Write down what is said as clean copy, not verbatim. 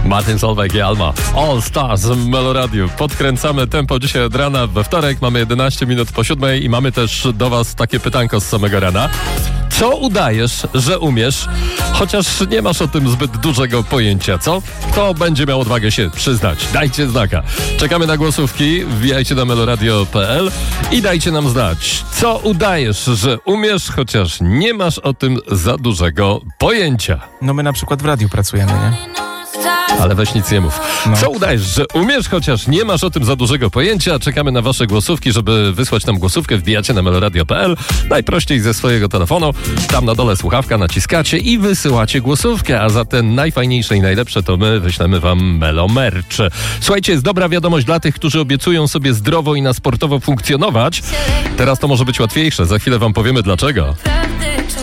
Martin Solveig i Alma. All Stars w Meloradiu. Podkręcamy tempo dzisiaj od rana. We wtorek mamy 11 minut po 7 i mamy też do was takie pytanko z samego rana. Co udajesz, że umiesz, chociaż nie masz o tym zbyt dużego pojęcia, co? Kto będzie miał odwagę się przyznać? Dajcie znaka. Czekamy na głosówki, wbijajcie na meloradio.pl i dajcie nam znać, co udajesz, że umiesz, chociaż nie masz o tym za dużego pojęcia. No my na przykład w radiu pracujemy, nie? Ale weź nic nie mów. No. Co udajesz, że umiesz, chociaż nie masz o tym za dużego pojęcia? Czekamy na wasze głosówki, żeby wysłać nam głosówkę. Wbijacie na meloradio.pl, najprościej ze swojego telefonu. Tam na dole słuchawka, naciskacie i wysyłacie głosówkę. A za te najfajniejsze i najlepsze to my wyślemy wam Melo Merch. Słuchajcie, jest dobra wiadomość dla tych, którzy obiecują sobie zdrowo i na sportowo funkcjonować. Teraz to może być łatwiejsze. Za chwilę wam powiemy dlaczego.